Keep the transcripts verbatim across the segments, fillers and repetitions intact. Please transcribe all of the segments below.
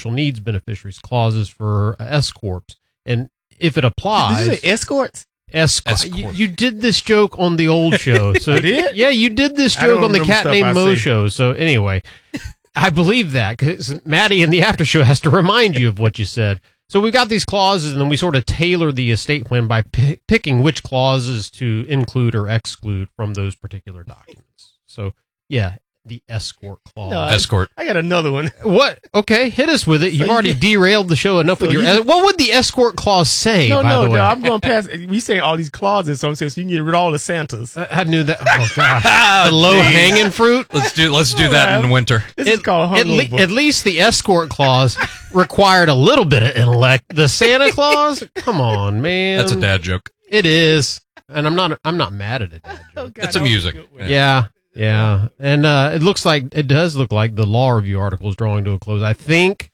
special needs beneficiaries, clauses for uh, S corps, and if it applies, Did you say escorts? Escort. You, you did this joke on the old show. So I did? Yeah, you did this I joke don't on the remember Cat stuff Named I Mo say. show. So anyway, I believe that because Maddie in the after show has to remind you of what you said. So we got these clauses, and then we sort of tailor the estate plan by p- picking which clauses to include or exclude from those particular documents. So yeah, the escort clause. No, I- Escort. I got another one. What? Okay, hit us with it. You've you already get- derailed the show enough So with your. you- What would the escort clause say? No, by no, the way? no. I'm going past. We saying all these clauses, so I'm saying so you can get rid of all the Santas. I, I knew that. Oh god, the low hanging fruit. Let's do let's do that in winter. This is called At, le- hungover. at least the escort clause required a little bit of intellect. The Santa Claus, come on, man. That's a dad joke. It is, and I'm not. I'm not mad at it. Dad Oh, joke. God, It's that was a amusing. good one. Yeah, yeah, and uh, it looks like it does look like the law review article is drawing to a close. I think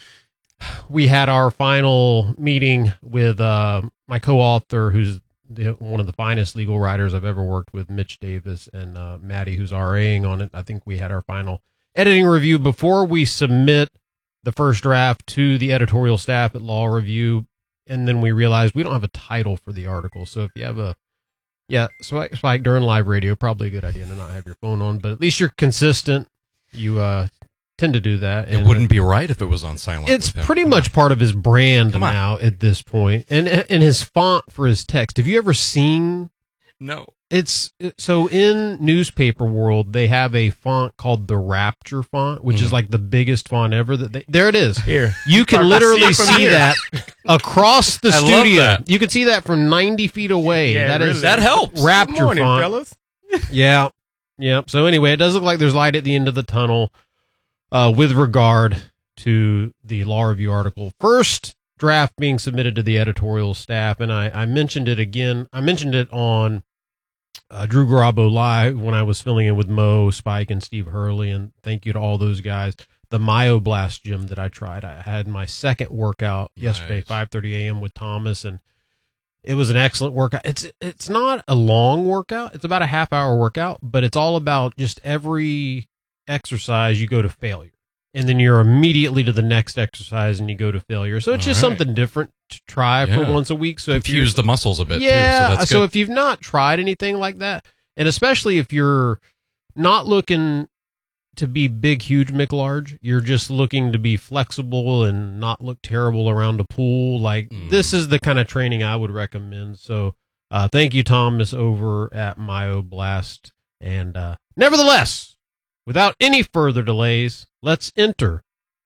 we had our final meeting with uh, my co-author, who's the, one of the finest legal writers I've ever worked with, Mitch Davis, and uh, Maddie, who's RAing on it. I think we had our final editing review before we submit the first draft to the editorial staff at Law Review, and then we realized we don't have a title for the article. So if you have a yeah, Spike, Spike during live radio, probably a good idea to not have your phone on, but at least you're consistent. You uh, tend to do that. It and wouldn't be right if it was on silent. It's with him. pretty much part of his brand Come on. now at this point, and and his font for his text. Have you ever seen? No. It's so in newspaper world they have a font called the Rapture font, which Mm. is like the biggest font ever. That they, there it is. Here. You can I literally see it from see here. that across the I love studio. that. You can see that from ninety feet away. Yeah, that is really. That helps. Rapture Good morning, font. fellas. Yeah. Yeah. So anyway, it does look like there's light at the end of the tunnel uh, with regard to the law review article. First draft being submitted to the editorial staff. And I, I mentioned it again. I mentioned it on uh, Drew Garabo Live when I was filling in with Mo, Spike, and Steve Hurley. And thank you to all those guys. The Myoblast gym that I tried. I had my second workout yesterday, Nice. five thirty a.m. with Thomas, and it was an excellent workout. It's it's not a long workout. It's about a half hour workout, but it's all about just every exercise you go to failure. And then you're immediately to the next exercise and you go to failure. So it's All just right. something different to try Yeah. for once a week. So if you Confuse the muscles a bit. yeah, Too, so that's so good. if you've not tried anything like that, and especially if you're not looking to be big, huge McLarge, you're just looking to be flexible and not look terrible around a pool. Like Mm. this is the kind of training I would recommend. So, uh, thank you, Thomas, over at Myoblast. And uh, nevertheless, without any further delays, let's enter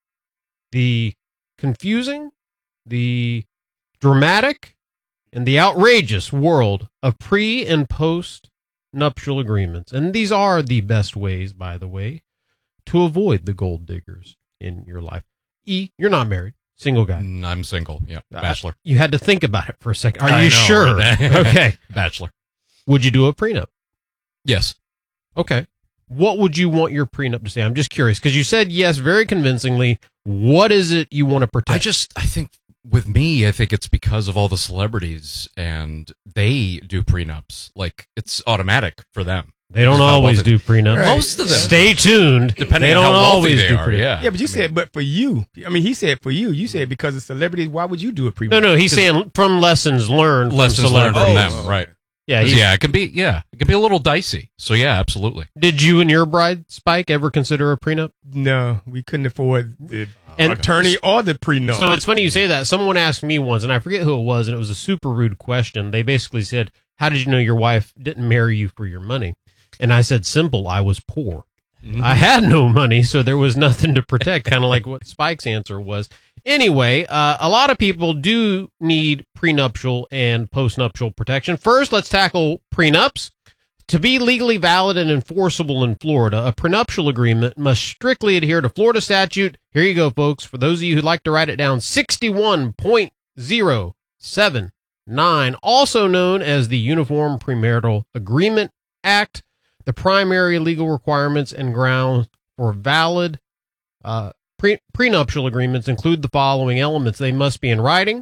the confusing, the dramatic, and the outrageous world of pre and post nuptial agreements. And these are the best ways, by the way, to avoid the gold diggers in your life. E, you're not married, single guy. Mm, I'm single. Yeah. Uh, Bachelor. You had to think about it for a second. Are I you know, sure? right? Okay. Bachelor. Would you do a prenup? Yes. Okay. What would you want your prenup to say? I'm just curious because you said yes very convincingly. What is it you want to protect? I just, I think with me, I think it's because of all the celebrities and they do prenups. Like it's automatic for them. They don't How always wealthy- do prenups. Right. Most of them. Stay tuned. Depending they on don't how wealthy always they do are. prenups. Yeah. Yeah, but you I said, mean, but for you, I mean, he said for you. You said because of celebrities. Why would you do a pre? No, no, he's saying from lessons learned. from lessons learned from celebrities. them. Right. Yeah, 'Cause, he's- yeah. It can be, yeah. It can be a little dicey. So yeah, absolutely. Did you and your bride, Spike, ever consider a prenup? No, we couldn't afford the And- attorney or the prenup. So it's funny you say that. Someone asked me once, and I forget who it was, and it was a super rude question. They basically said, "How did you know your wife didn't marry you for your money?" And I said, "Simple. I was poor. I had no money, so there was nothing to protect." Kind of like what Spike's answer was. Anyway, uh, a lot of people do need prenuptial and postnuptial protection. First, let's tackle prenups. To be legally valid and enforceable in Florida, a prenuptial agreement must strictly adhere to Florida statute. Here you go, folks. For those of you who'd like to write it down, sixty-one point oh seven nine, also known as the Uniform Premarital Agreement Act. The primary legal requirements and grounds for valid uh, pre- prenuptial agreements include the following elements. They must be in writing,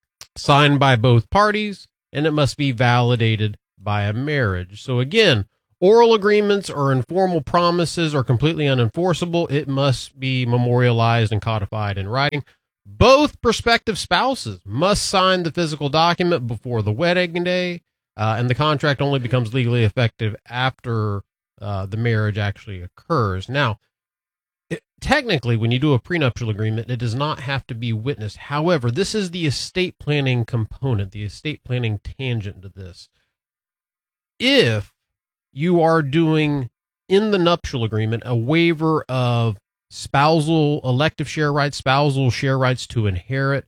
signed by both parties, and it must be validated by a marriage. So again, oral agreements or informal promises are completely unenforceable. It must be memorialized and codified in writing. Both prospective spouses must sign the physical document before the wedding day, uh, and the contract only becomes legally effective after uh, the marriage actually occurs. Now, it, technically, when you do a prenuptial agreement, it does not have to be witnessed. However, this is the estate planning component, the estate planning tangent to this. If you are doing in the nuptial agreement a waiver of spousal elective share rights, spousal share rights to inherit,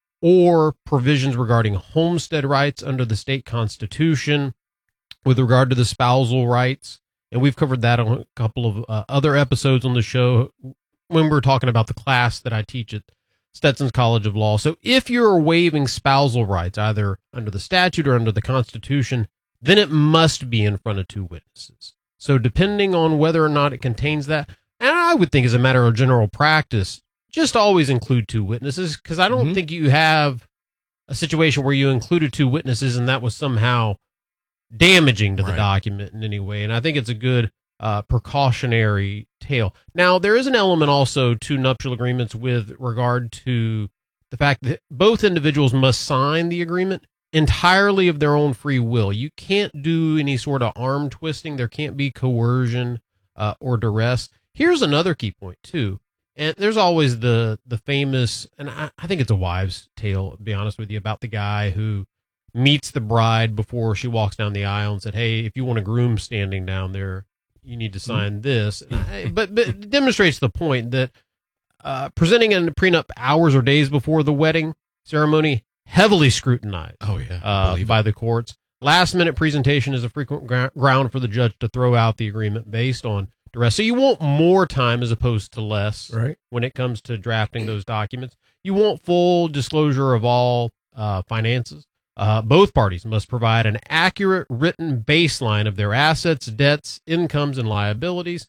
or provisions regarding homestead rights under the state constitution with regard to the spousal rights. And we've covered that on a couple of uh, other episodes on the show when we were talking about the class that I teach at Stetson's College of Law. So if you're waiving spousal rights, either under the statute or under the Constitution, then it must be in front of two witnesses. So depending on whether or not it contains that, and I would think as a matter of general practice, just always include two witnesses, because I don't Mm-hmm. think you have a situation where you included two witnesses and that was somehow damaging to the Right. document in any way. And I think it's a good uh, precautionary tale. Now, there is an element also to nuptial agreements with regard to the fact that both individuals must sign the agreement entirely of their own free will. You can't do any sort of arm twisting. There can't be coercion uh, or duress. Here's another key point, too. And there's always the the famous, and I, I think it's a wives' tale, to be honest with you, about the guy who meets the bride before she walks down the aisle and said, hey, if you want a groom standing down there, you need to sign this. I, but, but it demonstrates the point that uh, presenting a prenup hours or days before the wedding ceremony, heavily scrutinized Oh yeah, uh, Believe by it. the courts. Last minute presentation is a frequent gra- ground for the judge to throw out the agreement based on duress. So you want more time as opposed to less Right. when it comes to drafting those documents. You want full disclosure of all uh, finances. Uh, both parties must provide an accurate written baseline of their assets, debts, incomes, and liabilities.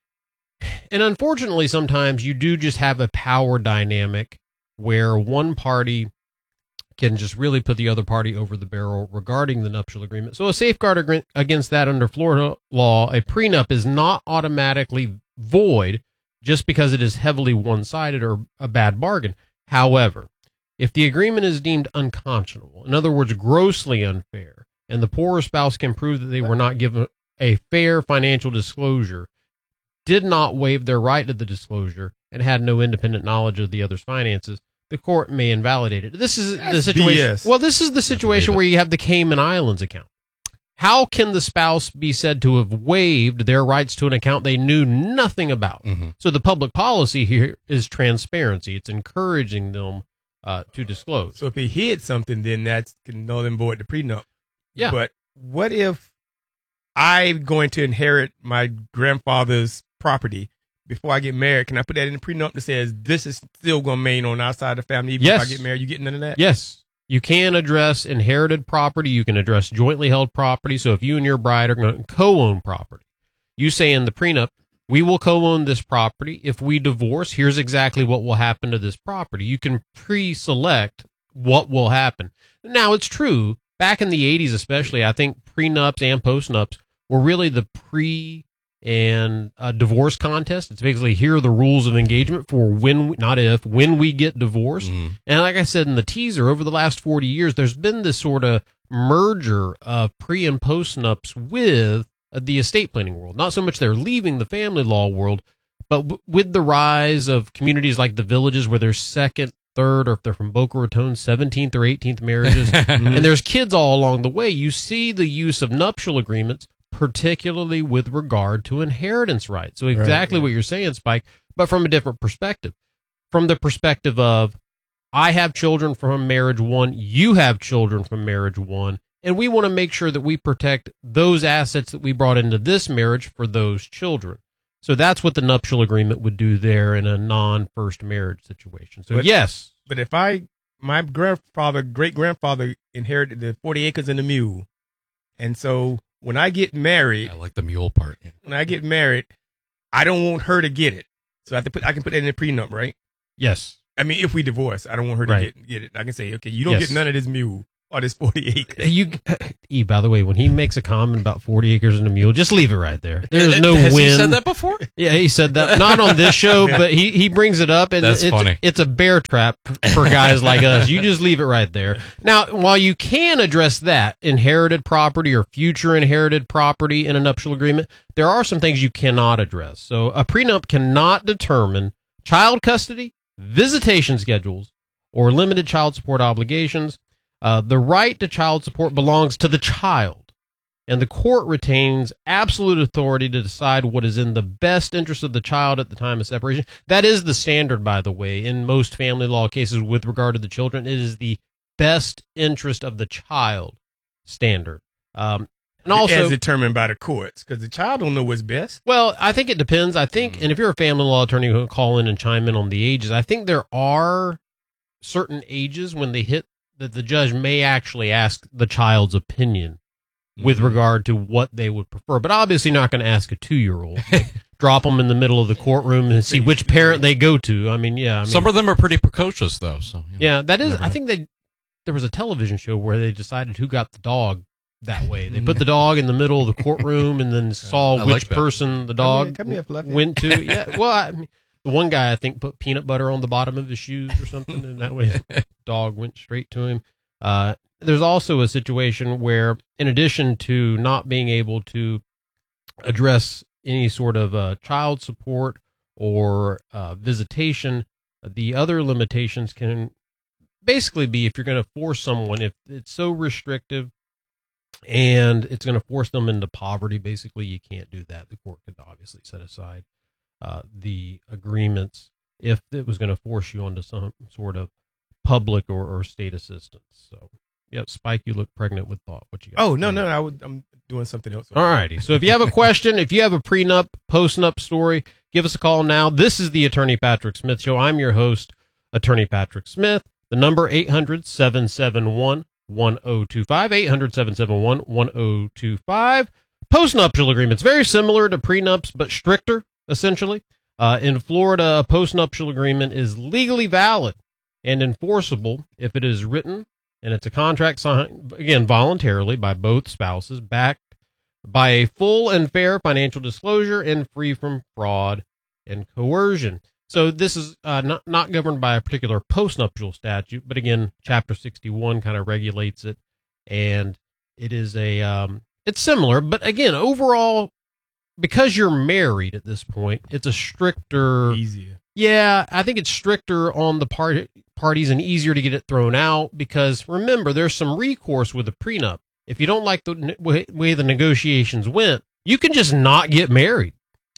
And unfortunately, sometimes you do just have a power dynamic where one party can just really put the other party over the barrel regarding the nuptial agreement. So a safeguard ag- against that under Florida law, a prenup is not automatically void just because it is heavily one-sided or a bad bargain. However, if the agreement is deemed unconscionable, in other words, grossly unfair, and the poorer spouse can prove that they were not given a fair financial disclosure, did not waive their right to the disclosure, and had no independent knowledge of the other's finances, the court may invalidate it. This is the That's situation. B S. Well, this is the situation it. where you have the Cayman Islands account. How can the spouse be said to have waived their rights to an account they knew nothing about? Mhm. So the public policy here is transparency. It's encouraging them uh, to disclose. So if he hid something, then that's can null and void the prenup. Yeah. But what if I'm going to inherit my grandfather's property before I get married? Can I put that in the prenup that says this is still going to remain on outside the family? Even Yes. if I get married, you get none of that? Yes. You can address inherited property. You can address jointly held property. So if you and your bride are going to co-own property, you say in the prenup, we will co-own this property. If we divorce, here's exactly what will happen to this property. You can pre-select what will happen. Now, it's true. Back in the eighties, especially, I think prenups and postnups were really the pre and uh, divorce contest. It's basically here are the rules of engagement for when, we, not if, when we get divorced. Mhm. And like I said in the teaser, over the last forty years, there's been this sort of merger of pre and post nups with uh, the estate planning world. Not so much they're leaving the family law world, but w- with the rise of communities like the Villages, where there's second, third, or if they're from Boca Raton, seventeenth or eighteenth marriages, and there's kids all along the way, you see the use of nuptial agreements, particularly with regard to inheritance rights. So exactly what you're saying, Spike, but from a different perspective. From the perspective of, I have children from marriage one, you have children from marriage one, and we want to make sure that we protect those assets that we brought into this marriage for those children. So that's what the nuptial agreement would do there in a non-first marriage situation. So But- yes, But if I, my grandfather, great grandfather inherited the forty acres and the mule. And so when I get married, I like the mule part. when I get married, I don't want her to get it. So I have to put, I can put that in the prenup, right? yes, I mean, if we divorce, I don't want her to Right. get, get it. I can say, okay, you don't Yes. get none of this mule. or this forty acres. You, E, by the way, when he makes a comment about forty acres and a mule, just leave it right there. There's no Has win. he said that before? Yeah, he said that. Not on this show, but he, he brings it up. And That's it's, funny. It's a bear trap for guys like us. You just leave it right there. Now, while you can address that, inherited property or future inherited property in a nuptial agreement, there are some things you cannot address. So a prenup cannot determine child custody, visitation schedules, or limited child support obligations. Uh, the right to child support belongs to the child, and the court retains absolute authority to decide what is in the best interest of the child at the time of separation. That is the standard, by the way, in most family law cases with regard to the children. It is the best interest of the child standard. Um, and also, as determined by the courts, because the child don't know what's best. well, I think it depends. I think, and if you're a family law attorney who will call in and chime in on the ages, I think there are certain ages when they hit that the judge may actually ask the child's opinion with regard to what they would prefer. But obviously not going to ask a two-year-old. Like, drop them in the middle of the courtroom and see which parent they go to. I mean, yeah. I mean, Some of them are pretty precocious, though. So you know, yeah, that is, never I know. think they, there was a television show where they decided who got the dog that way. They put the dog in the middle of the courtroom and then saw I which like that. person the Come here, dog come here, Fluffy. went to. Yeah, well, I mean, the one guy, I think, put peanut butter on the bottom of his shoes or something, and that way the dog went straight to him. Uh, there's also a situation where, in addition to not being able to address any sort of uh, child support or uh, visitation, the other limitations can basically be if you're going to force someone, if it's so restrictive and it's going to force them into poverty, basically you can't do that. The court could obviously set aside uh, the agreements if it was going to force you onto some sort of public or, or state assistance. So, yeah, Spike, you look pregnant with thought. What you got? Oh, no, no, I would, I'm doing something else. All righty. So if you have a question, if you have a prenup, post-nup story, give us a call now. This is the Attorney Patrick Smith Show. I'm your host, Attorney Patrick Smith. The number eight hundred, seven seven one, one oh two five, eight hundred, seven seven one, one oh two five. Post-nuptial agreements, very similar to prenups, but stricter, essentially. Uh, in Florida, a post-nuptial agreement is legally valid and enforceable if it is written, and it's a contract signed, again, voluntarily by both spouses, backed by a full and fair financial disclosure and free from fraud and coercion. So this is uh, not, not governed by a particular postnuptial statute, but again, Chapter sixty-one kind of regulates it, and it is a, um, it's similar, but again, overall, because you're married at this point, it's a stricter, Easier. yeah, I think it's stricter on the part, parties and easier to get it thrown out because remember, there's some recourse with a prenup. If you don't like the ne- way, way the negotiations went, you can just not get married.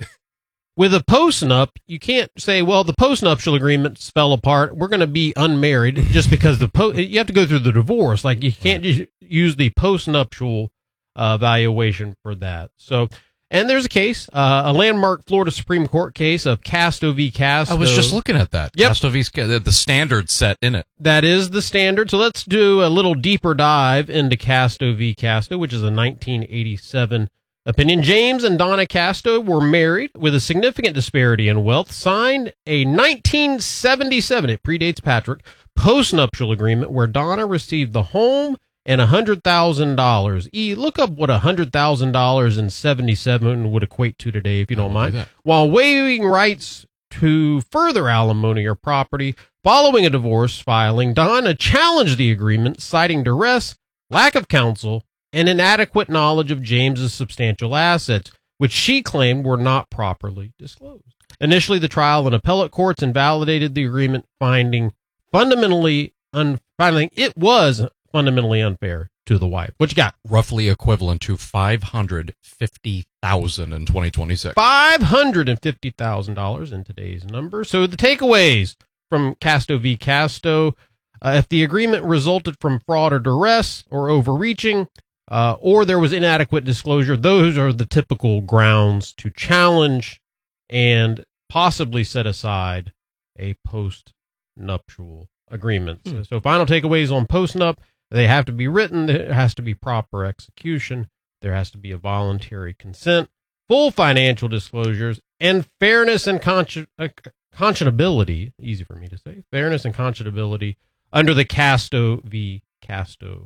With a postnup, you can't say, well, the postnuptial agreements fell apart. We're going to be unmarried just because the po- you have to go through the divorce. Like you can't just use the postnuptial uh, valuation for that. So, and there's a case, uh, a landmark Florida Supreme Court case of Casto v. Casto. I was just looking at that. Yep. Casto v. the, the standard set in it. That is the standard. So let's do a little deeper dive into Casto v. Casto, which is a nineteen eighty-seven opinion. James and Donna Casto were married with a significant disparity in wealth, signed a nineteen seventy-seven, it predates Patrick, postnuptial agreement where Donna received the home and one hundred thousand dollars. E, look up what one hundred thousand dollars in seventy-seven would equate to today, if you don't I'll mind. do that. While waiving rights to further alimony or property, following a divorce filing, Donna challenged the agreement, citing duress, lack of counsel, and inadequate knowledge of James's substantial assets, which she claimed were not properly disclosed. Initially, the trial and appellate courts invalidated the agreement, finding fundamentally un- finding it was fundamentally unfair to the wife. What you got? Roughly equivalent to five hundred fifty thousand dollars in twenty twenty-six. five hundred fifty thousand dollars in today's number. So the takeaways from Casto v. Casto, uh, if the agreement resulted from fraud or duress or overreaching, uh, or there was inadequate disclosure, those are the typical grounds to challenge and possibly set aside a post-nuptial agreement. Hmm. So, so final takeaways on post-nup, they have to be written, there has to be proper execution, there has to be a voluntary consent, full financial disclosures, and fairness and consci- uh, conscionability, easy for me to say, fairness and conscionability under the Casto v. Casto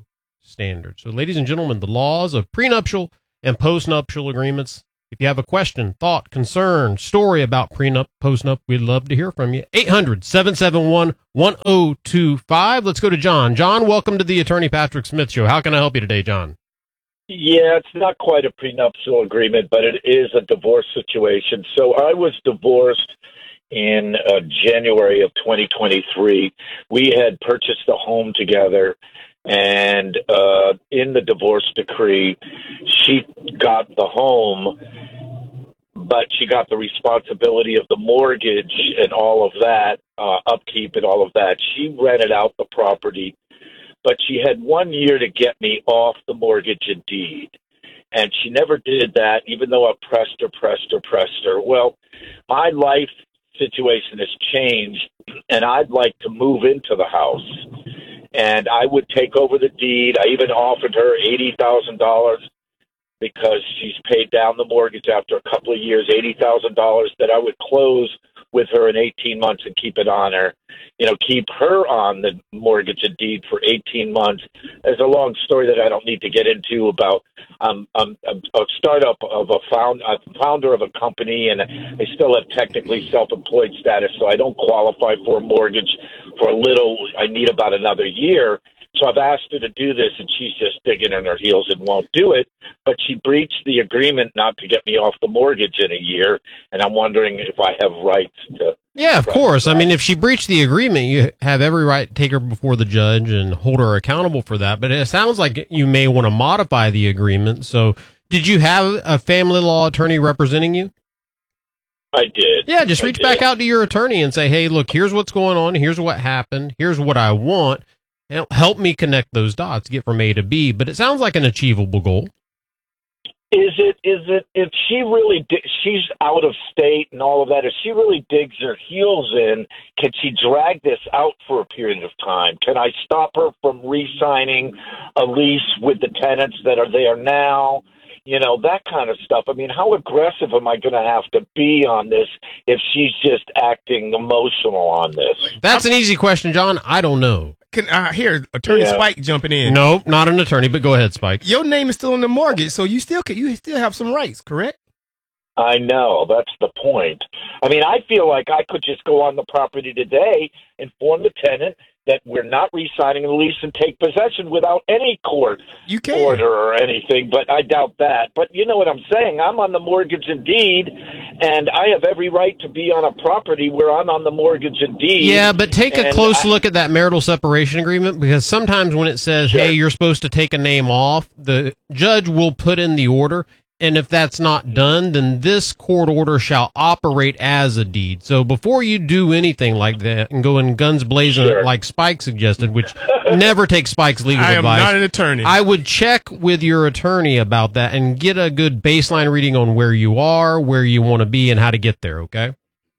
standards. So, ladies and gentlemen, the laws of prenuptial and postnuptial agreements. If you have a question, thought, concern, story about prenup, postnup, we'd love to hear from you. eight hundred, seven seven one, one oh two five. Let's go to John. John, welcome to the Attorney Patrick Smith Show. How can I help you today, John? Yeah, it's not quite a prenuptial agreement, but it is a divorce situation. So I was divorced in uh, January of twenty twenty-three. We had purchased a home together, and uh, in the divorce decree, she got the home, but she got the responsibility of the mortgage and all of that, uh, upkeep and all of that. She rented out the property, but she had one year to get me off the mortgage and deed. And she never did that, even though I pressed her, pressed her, pressed her. Well, my life situation has changed, and I'd like to move into the house. And I would take over the deed. I even offered her eighty thousand dollars because she's paid down the mortgage after a couple of years, eighty thousand dollars that I would close with her in eighteen months and keep it on her, you know, keep her on the mortgage and deed for eighteen months. There's a long story that I don't need to get into about um, um, a startup of a, found, a founder of a company, and I still have technically self-employed status, so I don't qualify for a mortgage for a little. I need about another year. So I've asked her to do this, and she's just digging in her heels and won't do it. But she breached the agreement not to get me off the mortgage in a year, and I'm wondering if I have rights to. Yeah, of course. I mean, if she breached the agreement, you have every right to take her before the judge and hold her accountable for that. But it sounds like you may want to modify the agreement. So did you have a family law attorney representing you? I did. Yeah, just I reach did. back out to your attorney and say, hey, look, here's what's going on. Here's what happened. Here's what I want. Help me connect those dots, get from A to B. But it sounds like an achievable goal. Is it, is it, if she really, di- she's out of state and all of that, if she really digs her heels in, can she drag this out for a period of time? Can I stop her from re-signing a lease with the tenants that are there now? You know, that kind of stuff. I mean, how aggressive am I going to have to be on this if she's just acting emotional on this? That's an easy question, John. I don't know. Can I hear Attorney Yeah. Spike jumping in? Nope, not an attorney, but go ahead, Spike. Your name is still on the mortgage, so you still can, you still have some rights, correct? I know. That's the point. I mean, I feel like I could just go on the property today, inform the tenant that we're not re-signing the lease and take possession without any court You can. order or anything, but I doubt that. But you know what I'm saying? I'm on the mortgage and deed, and I have every right to be on a property where I'm on the mortgage and deed. Yeah, but take a And close I- look at that marital separation agreement, because sometimes when it says, Sure. hey, you're supposed to take a name off, the judge will put in the order. And if that's not done, then this court order shall operate as a deed. So before you do anything like that and go in guns blazing Sure. like Spike suggested, which never take Spike's legal I am advice, not an attorney. I would check with your attorney about that and get a good baseline reading on where you are, where you want to be, and how to get there, okay?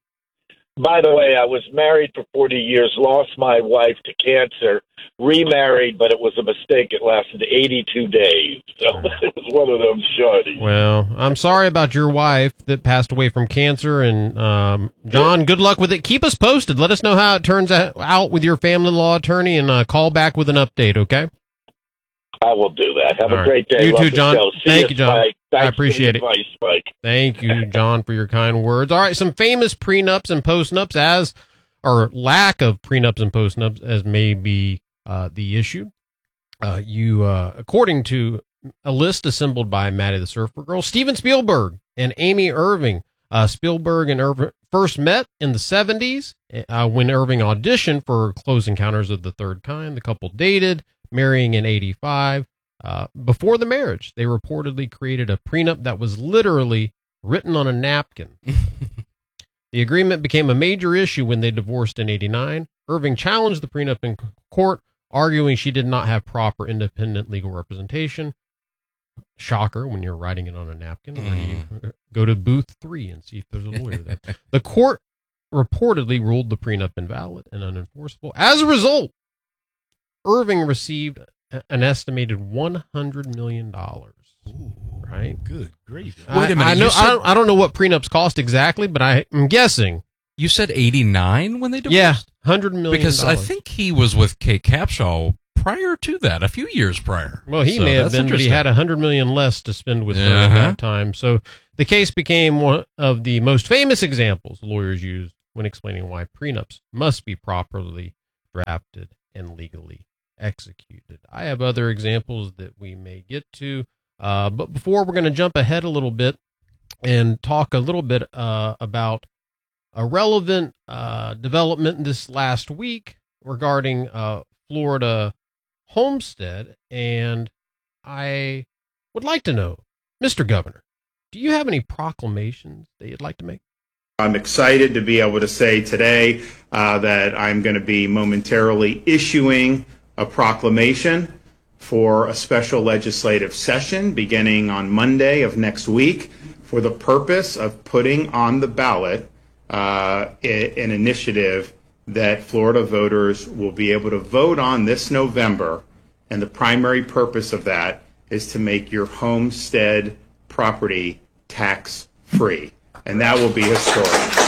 By the way, I was married for forty years, lost my wife to cancer, remarried, but it was a mistake. It lasted eighty-two days. So it was one of them shorties. Well, I'm sorry about your wife that passed away from cancer. And, um, John, good luck with it. Keep us posted. Let us know how it turns out out with your family law attorney, and uh, call back with an update, okay? I will do that. Have All a right. great day. You Love too, the John. show. See Thank ya, you, John. Spike. Thanks I appreciate for it. the advice, Spike. Thank you, John, for your kind words. All right, some famous prenups and postnups, as or lack of prenups and postnups, as may be uh, the issue. Uh, you, uh, according to a list assembled by Maddie the Surfer Girl, Steven Spielberg and Amy Irving. Uh, Spielberg and Irving first met in the seventies uh, when Irving auditioned for Close Encounters of the Third Kind. The couple dated, marrying in eighty-five. Uh, before the marriage, they reportedly created a prenup that was literally written on a napkin. The agreement became a major issue when they divorced in eighty-nine. Irving challenged the prenup in court, arguing she did not have proper independent legal representation. Shocker, when you're writing it on a napkin. Where you go to booth three and see if there's a lawyer there. The court reportedly ruled the prenup invalid and unenforceable. As a result, Irving received an estimated one hundred million dollars. Right? Good grief. Wait a minute, I, I, know, you said- I, don't, I don't know what prenups cost exactly, but I, I'm guessing. You said eighty-nine when they divorced? Yeah, one hundred million dollars. Because I think he was with Kate Capshaw prior to that, a few years prior. Well, he So may have that's been, but he interesting. had a hundred million less to spend with her at Uh-huh. that time. So the case became one of the most famous examples lawyers use when explaining why prenups must be properly drafted and legally executed. I have other examples that we may get to, uh, but before we're going to jump ahead a little bit and talk a little bit uh, about a relevant uh, development this last week regarding uh, Florida homestead, and I would like to know, Mister Governor, do you have any proclamations that you'd like to make? I'm excited to be able to say today uh, that I'm going to be momentarily issuing a proclamation for a special legislative session beginning on Monday of next week for the purpose of putting on the ballot uh, a- an initiative that Florida voters will be able to vote on this November. And the primary purpose of that is to make your homestead property tax-free. And that will be historic.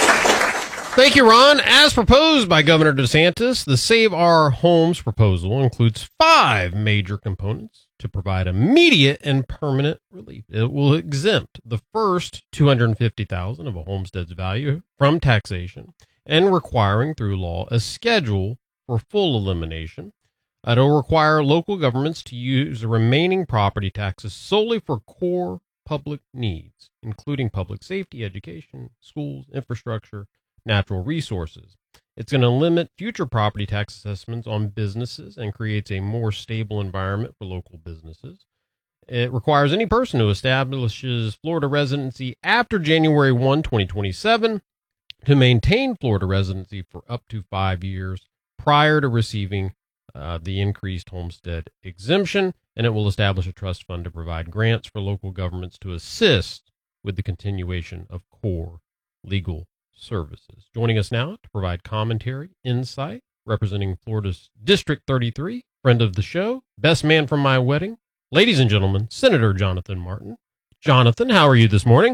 Thank you, Ron. As proposed by Governor DeSantis, the Save Our Homes proposal includes five major components to provide immediate and permanent relief. It will exempt the first two hundred fifty thousand dollars of a homestead's value from taxation and requiring through law a schedule for full elimination. It will require local governments to use the remaining property taxes solely for core public needs, including public safety, education, schools, infrastructure, natural resources. It's going to limit future property tax assessments on businesses and creates a more stable environment for local businesses. It requires any person who establishes Florida residency after January first, twenty twenty-seven to maintain Florida residency for up to five years prior to receiving uh, the increased homestead exemption, and it will establish a trust fund to provide grants for local governments to assist with the continuation of core legal services. Joining us now to provide commentary, insight, representing Florida's District thirty-three, friend of the show, best man from my wedding, ladies and gentlemen, Senator Jonathan Martin. Jonathan, how are you this morning?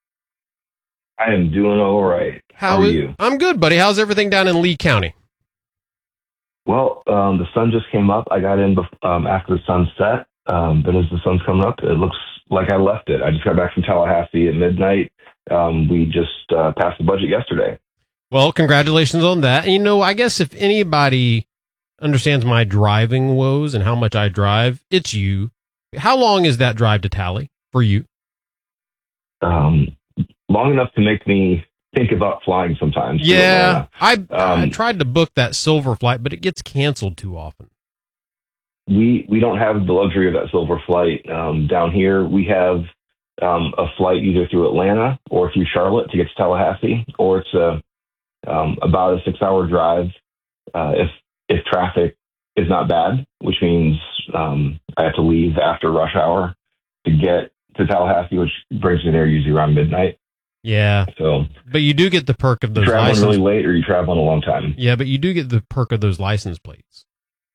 I am doing all right. How, How are is- you? I'm good, buddy. How's everything down in Lee County? Well, um, the sun just came up. I got in bef- um, after the sun set, um, but as the sun's coming up, it looks like I left it. I just got back from Tallahassee at midnight. Um, we just uh, passed the budget yesterday. Well, congratulations on that. And, you know, I guess if anybody understands my driving woes and how much I drive, it's you. How long is that drive to Tally for you? Um, long enough to make me think about flying sometimes. to Yeah, I, I Um, tried to book that silver flight, but it gets canceled too often. we we don't have the luxury of that silver flight um, down here. We have um, a flight either through Atlanta or through Charlotte to get to Tallahassee, or it's a um, about a six-hour drive uh, if if traffic is not bad, which means um, I have to leave after rush hour to get to Tallahassee, which brings me there usually around midnight. Yeah, So but you do get the perk of you those traveling license. really late, or you traveling a long time. Yeah, but you do get the perk of those license plates.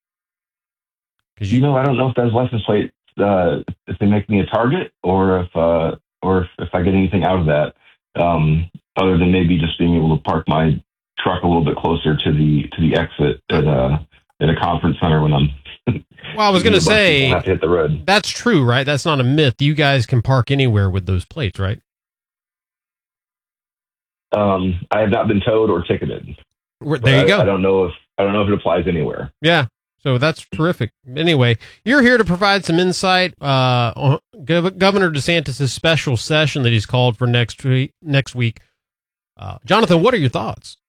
Because You you, know, I don't know if those license plates, uh, if they make me a target or if, uh, or if, if I get anything out of that, um, other than maybe just being able to park my truck a little bit closer to the, to the exit at a, at a conference center when I'm, well, I was going to a bunch of say people have to hit the road. that's true, right? That's not a myth. You guys can park anywhere with those plates, right? Um, I have not been towed or ticketed. Where- but There you I, go. I don't know if, I don't know if it applies anywhere. Yeah. So that's terrific. Anyway, you're here to provide some insight uh, on Gov- Governor DeSantis' special session that he's called for next week. Next week, uh, Jonathan, what are your thoughts?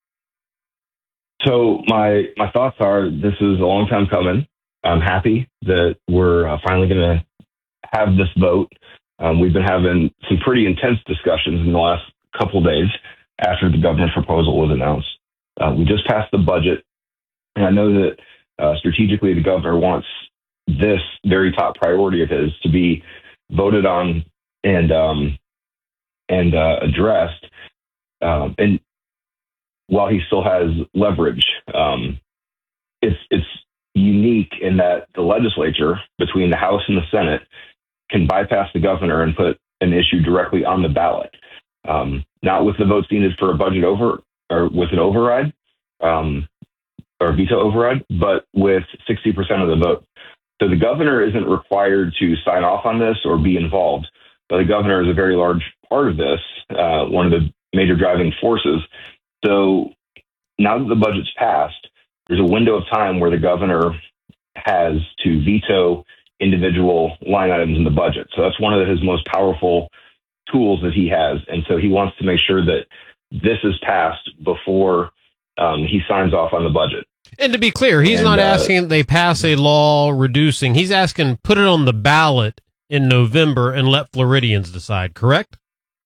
So my my thoughts are this is a long time coming. I'm happy that we're uh, finally going to have this vote. Um, we've been having some pretty intense discussions in the last couple of days after the governor's proposal was announced. Uh, we just passed the budget, and I know that uh, strategically the governor wants this very top priority of his to be voted on and um, and uh, addressed. Um, and while he still has leverage, um, it's it's unique in that the legislature between the House and the Senate can bypass the governor and put an issue directly on the ballot, um, not with the votes needed for a budget over or with an override. Um, or veto override, but with sixty percent of the vote. So the governor isn't required to sign off on this or be involved, but the governor is a very large part of this, uh, one of the major driving forces. So now that the budget's passed, there's a window of time where the governor has to veto individual line items in the budget. So that's one of his most powerful tools that he has. And so he wants to make sure that this is passed before um, he signs off on the budget. And to be clear, he's and, not uh, asking they pass a law reducing. He's asking put it on the ballot in November and let Floridians decide, correct?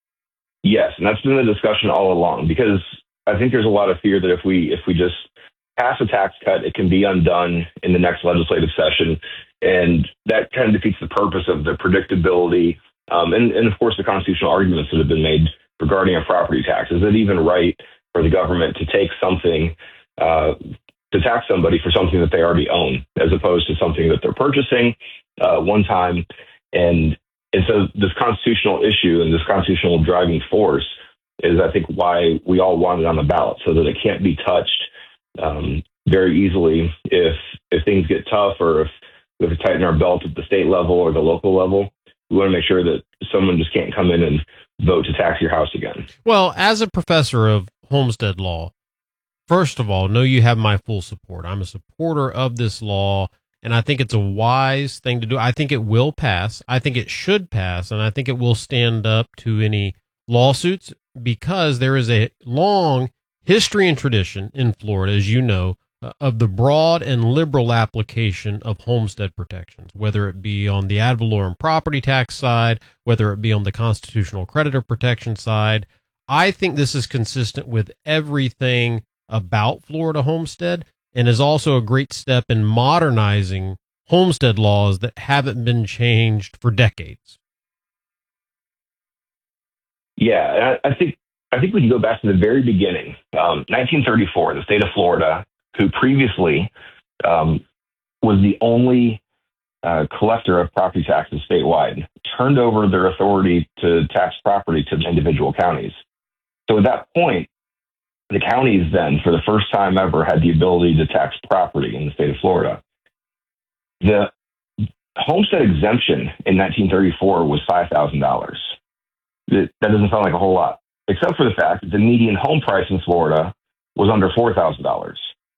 Yes, and that's been the discussion all along, because I think there's a lot of fear that if we if we just pass a tax cut, it can be undone in the next legislative session, and that kind of defeats the purpose of the predictability um, and, and, of course, the constitutional arguments that have been made regarding a property tax. Is it even right for the government to take something, uh, to tax somebody for something that they already own, as opposed to something that they're purchasing uh, one time? And and so this constitutional issue and this constitutional driving force is, I think, why we all want it on the ballot, so that it can't be touched um, very easily if if things get tough, or if we have to tighten our belt at the state level or the local level. We want to make sure that someone just can't come in and vote to tax your house again. Well, as a professor of homestead law, first of all, know you have my full support. I'm a supporter of this law, and I think it's a wise thing to do. I think it will pass. I think it should pass, and I think it will stand up to any lawsuits, because there is a long history and tradition in Florida, as you know, uh, of the broad and liberal application of homestead protections, whether it be on the ad valorem property tax side, whether it be on the constitutional creditor protection side. I think this is consistent with everything about Florida homestead, and is also a great step in modernizing homestead laws that haven't been changed for decades. Yeah, I, I think I think we can go back to the very beginning. Um, nineteen thirty-four, the state of Florida, who previously um, was the only uh, collector of property taxes statewide, turned over their authority to tax property to the individual counties. So at that point, the counties then, for the first time ever, had the ability to tax property in the state of Florida. The homestead exemption in nineteen thirty-four was five thousand dollars. That doesn't sound like a whole lot, except for the fact that the median home price in Florida was under four thousand dollars.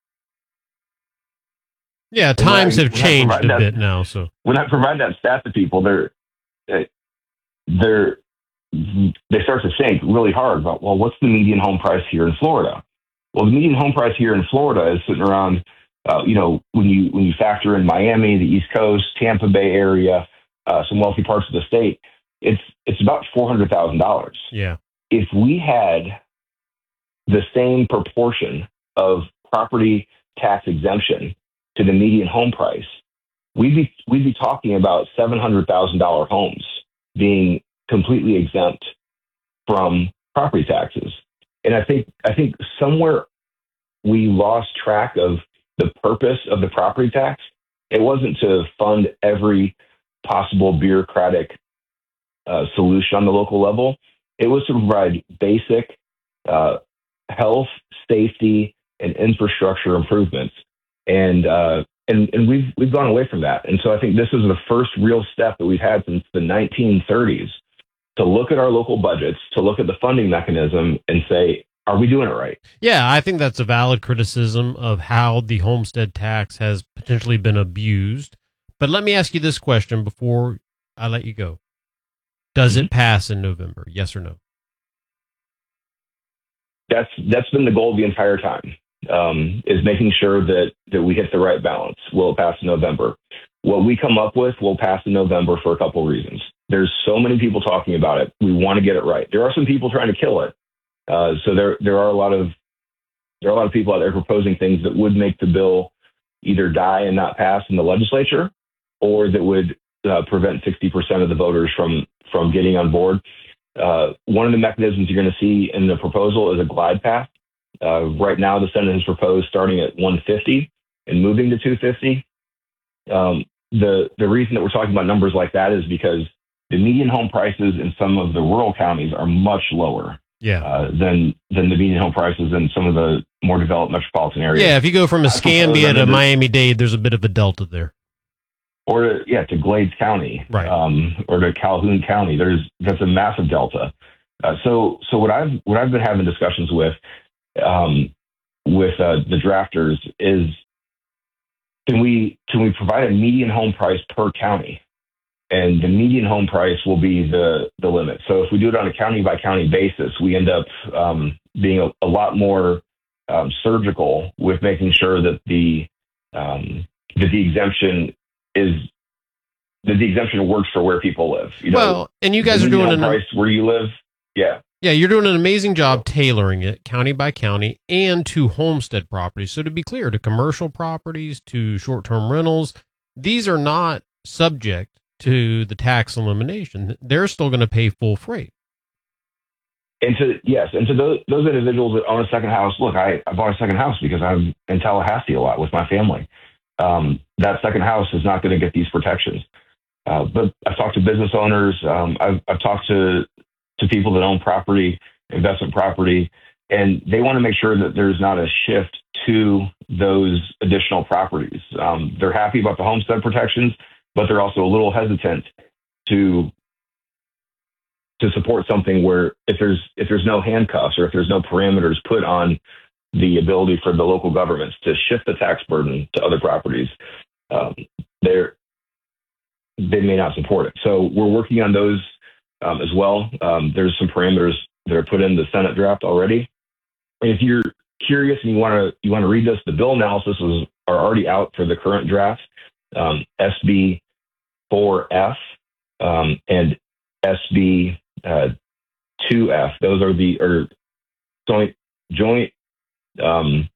Yeah, times I, have changed a that, bit now. So when I provide that stat to people, they're they're they start to think really hard about, well, what's the median home price here in Florida? Well, the median home price here in Florida is sitting around, uh, you know, when you when you factor in Miami, the East Coast, Tampa Bay area, uh, some wealthy parts of the state, it's it's about four hundred thousand dollars. Yeah. If we had the same proportion of property tax exemption to the median home price, we'd be we'd be talking about seven hundred thousand dollar homes being completely exempt from property taxes. And I think I think somewhere we lost track of the purpose of the property tax. It wasn't to fund every possible bureaucratic uh, solution on the local level. It was to provide basic uh, health, safety, and infrastructure improvements. And uh, and and we've we've gone away from that. And so I think this is the first real step that we've had since the nineteen thirties to look at our local budgets, to look at the funding mechanism, and say, are we doing it right? Yeah, I think that's a valid criticism of how the homestead tax has potentially been abused. But let me ask you this question before I let you go. Does mm-hmm. it pass in November? Yes or no? That's that's been the goal the entire time. Um, is making sure that, that we hit the right balance. Will it pass in November? What we come up with will pass in November for a couple of reasons. There's so many people talking about it. We want to get it right. There are some people trying to kill it. Uh, so there there are a lot of there are a lot of people out there proposing things that would make the bill either die and not pass in the legislature, or that would uh, prevent sixty percent of the voters from from getting on board. Uh, one of the mechanisms you're going to see in the proposal is a glide path. Uh, right now, the Senate has proposed starting at one fifty and moving to two fifty. Um, the the reason that we're talking about numbers like that is because the median home prices in some of the rural counties are much lower Yeah. uh, than than the median home prices in some of the more developed metropolitan areas. Yeah, if you go from I suppose Escambia that to it is- Miami-Dade, there's a bit of a delta there. or to, yeah, to Glades County, Right. um, or to Calhoun County. There's that's a massive delta. Uh, so so what I've what I've been having discussions with um, with uh, the drafters is can we can we provide a median home price per county, and the median home price will be the the limit. So if we do it on a county by county basis, we end up um, being a, a lot more um, surgical with making sure that the um, that the exemption is that the exemption works for where people live. You know, Well, and you guys the are doing median an home price where you live. Yeah, yeah, you're doing an amazing job tailoring it county by county and to homestead properties. So to be clear, to commercial properties, to short-term rentals, these are not subject to the tax elimination. They're still going to pay full freight. and to yes, and to those those individuals that own a second house. Look, I, I bought a second house because I'm in Tallahassee a lot with my family. Um, that second house is not going to get these protections. Uh, but I've talked to business owners. Um, I've, I've talked to to people that own property, investment property, and they want to make sure that there's not a shift to those additional properties. Um, they're happy about the homestead protections, but they're also a little hesitant to to support something where if there's if there's no handcuffs or if there's no parameters put on the ability for the local governments to shift the tax burden to other properties, um, they're they may not support it. So we're working on those um, as well. Um, there's some parameters that are put in the Senate draft already. And if you're curious and you want to you want to read this, the bill analysis is, are already out for the current draft, um, S B four F um, and S B uh, two F. Those are the or joint joint um,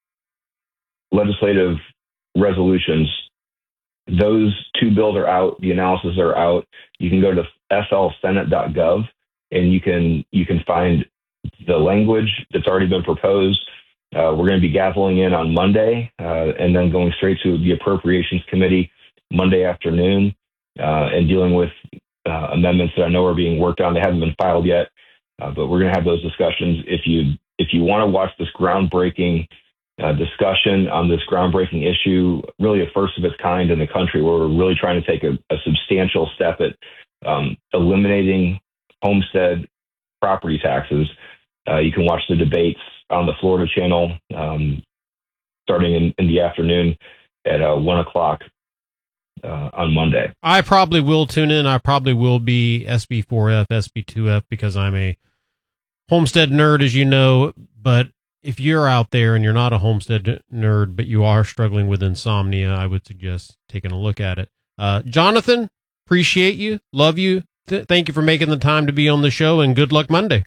legislative resolutions. Those two bills are out. The analysis are out. You can go to f l senate dot gov and you can you can find the language that's already been proposed. Uh, we're going to be gaveling in on Monday uh, and then going straight to the Appropriations Committee Monday afternoon uh, and dealing with uh, amendments that I know are being worked on. They haven't been filed yet, uh, but we're going to have those discussions. If you if you want to watch this groundbreaking Uh, discussion on this groundbreaking issue, really a first of its kind in the country, where we're really trying to take a, a substantial step at um, eliminating homestead property taxes. Uh, you can watch the debates on the Florida Channel um, starting in, in the afternoon at uh, one o'clock uh, on Monday. I probably will tune in. I probably will be S B four F, S B two F because I'm a homestead nerd, as you know, but if you're out there and you're not a homestead nerd, but you are struggling with insomnia, I would suggest taking a look at it. Uh, Jonathan, appreciate you. Love you. Th- thank you for making the time to be on the show, and good luck Monday.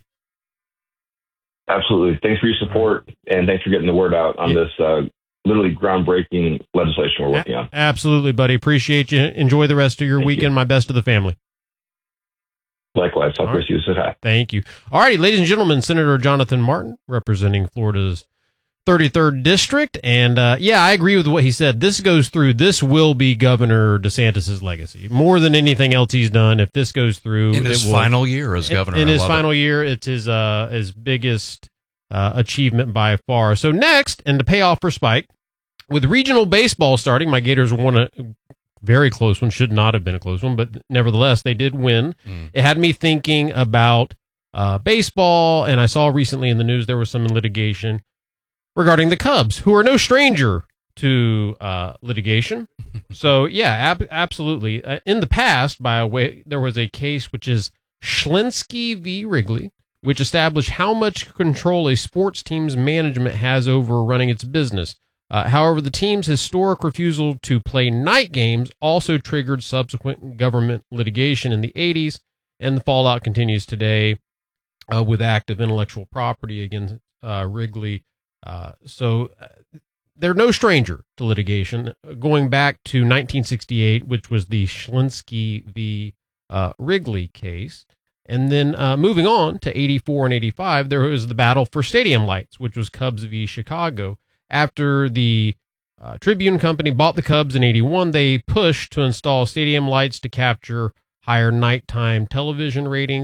Absolutely. Thanks for your support, and thanks for getting the word out on Yeah. this uh, literally groundbreaking legislation we're working A- on. Absolutely, buddy. Appreciate you. Enjoy the rest of your Thank weekend. you. My best to the family. Likewise. Talk All with you. Say hi. Thank you. All righty, ladies and gentlemen, Senator Jonathan Martin, representing Florida's thirty-third District. And uh, yeah, I agree with what he said. This goes through. This will be Governor DeSantis's legacy. More than anything else he's done, if this goes through. In his it will, final year as governor. In, in I his love final it. year, it's his, uh, his biggest uh, achievement by far. So next, and to pay off for Spike, with regional baseball starting, my Gators won a very close one. Should not have been a close one, but nevertheless, they did win. Mm. It had me thinking about uh, baseball, and I saw recently in the news there was some litigation regarding the Cubs, who are no stranger to uh, litigation. So, yeah, ab- absolutely. Uh, in the past, by the way, there was a case which is Schlinsky v. Wrigley, which established how much control a sports team's management has over running its business. Uh, however, the team's historic refusal to play night games also triggered subsequent government litigation in the eighties, and the fallout continues today uh, with active intellectual property against uh, Wrigley. Uh, so uh, they're no stranger to litigation. Going back to nineteen sixty-eight, which was the Schlinsky v. Uh, Wrigley case. And then uh, moving on to eighty-four and eighty-five, there was the battle for stadium lights, which was Cubs v. Chicago. After the uh, Tribune Company bought the Cubs in eighty-one, they pushed to install stadium lights to capture higher nighttime television ratings.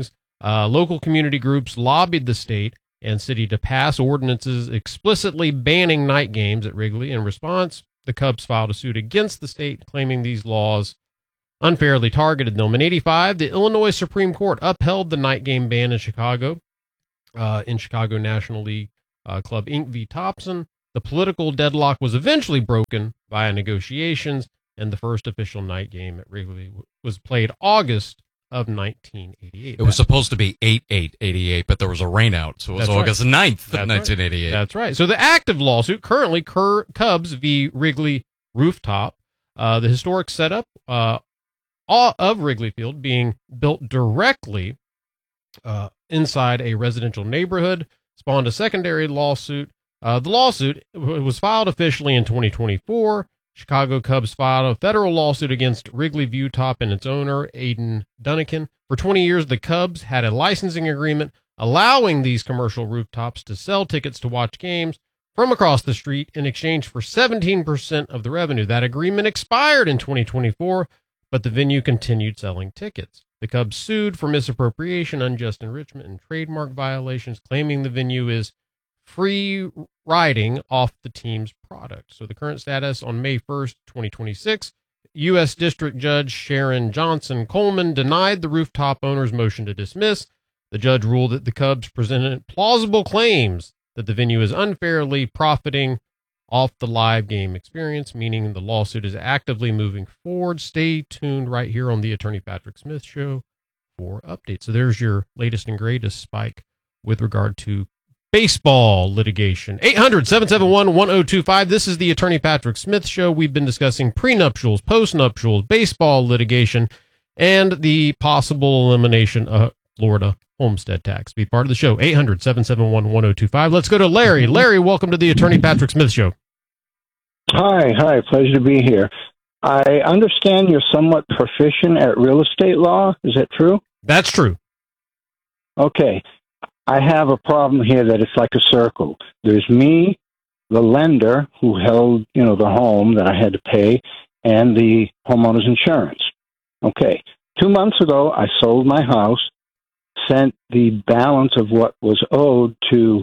Uh, local community groups lobbied the state and city to pass ordinances explicitly banning night games at Wrigley. In response, the Cubs filed a suit against the state, claiming these laws unfairly targeted them. In eighty-five, the Illinois Supreme Court upheld the night game ban in Chicago, uh, in Chicago National League uh, Club Incorporated v. Thompson. The political deadlock was eventually broken via negotiations, and the first official night game at Wrigley was played August of nineteen eighty-eight. It was supposed to be eight eight eighty-eight, but there was a rainout, so it was That's August right. ninth That's of nineteen eighty-eight. Right. That's right. So the active lawsuit currently Cur- Cubs v. Wrigley Rooftop, uh, the historic setup uh, of Wrigley Field being built directly uh, inside a residential neighborhood, spawned a secondary lawsuit. Uh, the lawsuit was filed officially in twenty twenty-four. Chicago Cubs filed a federal lawsuit against Wrigley Viewtop and its owner, Aidan Dunnican. For twenty years, the Cubs had a licensing agreement allowing these commercial rooftops to sell tickets to watch games from across the street in exchange for seventeen percent of the revenue. That agreement expired in twenty twenty-four, but the venue continued selling tickets. The Cubs sued for misappropriation, unjust enrichment, and trademark violations, claiming the venue is free riding off the team's product. So the current status on May first, twenty twenty-six, U S District Judge Sharon Johnson Coleman denied the rooftop owner's motion to dismiss. The judge ruled that the Cubs presented plausible claims that the venue is unfairly profiting off the live game experience, meaning the lawsuit is actively moving forward. Stay tuned right here on the Attorney Patrick Smith Show for updates. So there's your latest and greatest, Spike, with regard to baseball litigation. eight hundred, seven seven one, one oh two five. This is the Attorney Patrick Smith Show. We've been discussing prenuptials, postnuptials, baseball litigation, and the possible elimination of Florida homestead tax. Be part of the show. eight hundred, seven seven one, one oh two five. Let's go to Larry. Larry, welcome to the Attorney Patrick Smith Show. Hi, hi. Pleasure to be here. I understand you're somewhat proficient at real estate law. Is that true? That's true. Okay. I have a problem here that it's like a circle. There's me, the lender who held, you know, the home that I had to pay, and the homeowner's insurance. Okay. Two months ago, I sold my house, sent the balance of what was owed to,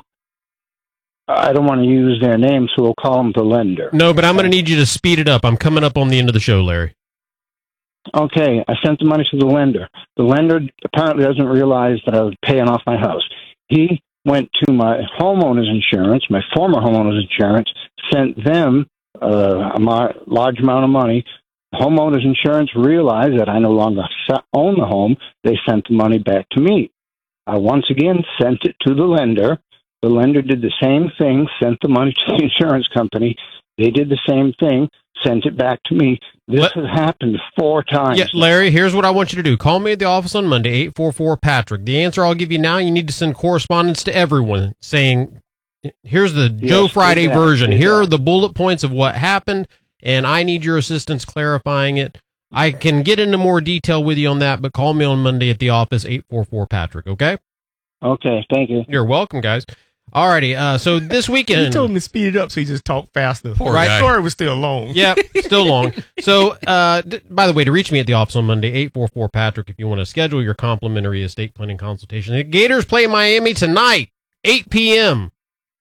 I don't want to use their name, so we'll call them the lender. No, but I'm going to need you to speed it up. I'm coming up on the end of the show, Larry. Okay, I sent the money to the lender. The lender apparently doesn't realize that I was paying off my house. He went to my homeowner's insurance, my former homeowner's insurance, sent them uh, a mar- large amount of money. Homeowner's insurance realized that I no longer own the home. They sent the money back to me. I once again sent it to the lender. The lender did the same thing, sent the money to the insurance company. They did the same thing, sent it back to me. This Let, has happened four times. Yeah, Larry, here's what I want you to do. Call me at the office on Monday, eight four four, Patrick. The answer I'll give you now, you need to send correspondence to everyone saying, here's the Yes, Joe Friday exactly, version. Here are exactly. the bullet points of what happened, and I need your assistance clarifying it. I can get into more detail with you on that, but call me on Monday at the office, eight four four, Patrick, okay? Okay, thank you. You're welcome, guys. Alrighty, uh, so this weekend... He told him to speed it up, so he just talked faster. Poor right? guy. Story was still long. Yep, still long. So, uh, d- by the way, to reach me at the office on Monday, eight four four, Patrick, if you want to schedule your complimentary estate planning consultation. The Gators play Miami tonight, eight p.m.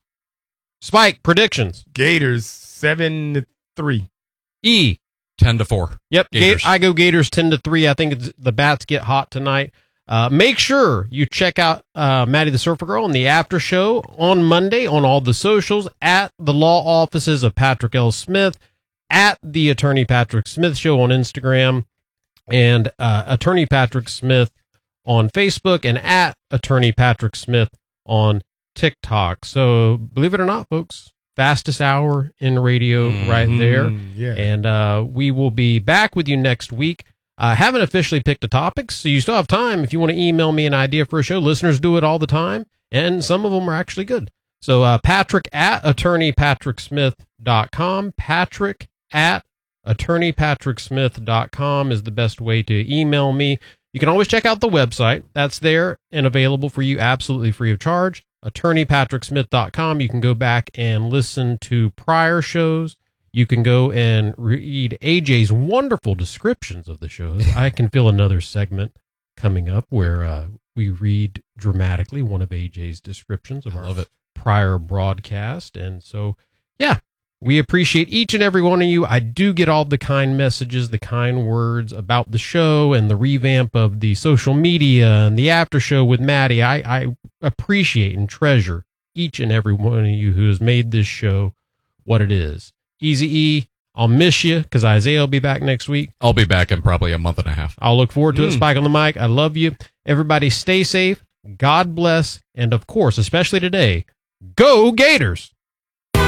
Spike, predictions. Gators seven to three. E. ten to four. Yep, Gators. Ga- I go Gators ten to three. I think it's, the bats get hot tonight. Uh, make sure you check out uh, Maddie the Surfer Girl on the after show on Monday on all the socials, at the law offices of Patrick L. Smith, at the Attorney Patrick Smith Show on Instagram, and uh, Attorney Patrick Smith on Facebook, and at Attorney Patrick Smith on TikTok. So believe it or not, folks, fastest hour in radio right there. Mm, yeah. And uh, we will be back with you next week. I uh, haven't officially picked the topics, so you still have time if you want to email me an idea for a show. Listeners do it all the time, and some of them are actually good. So uh, Patrick at attorney patrick smith dot com. Patrick at attorney patrick smith dot com is the best way to email me. You can always check out the website. That's there and available for you absolutely free of charge. attorney patrick smith dot com. You can go back and listen to prior shows. You can go and read A J's wonderful descriptions of the shows. I can feel another segment coming up where uh, we we read dramatically one of A J's descriptions of I our love it. prior broadcast. And so, yeah, we appreciate each and every one of you. I do get all the kind messages, the kind words about the show and the revamp of the social media and the after show with Maddie. I, I appreciate and treasure each and every one of you who has made this show what it is. Easy E, I'll miss you because Isaiah will be back next week. I'll be back in probably a month and a half. I'll look forward to it. Mm. Spike on the mic. I love you. Everybody stay safe. God bless. And of course, especially today, go Gators.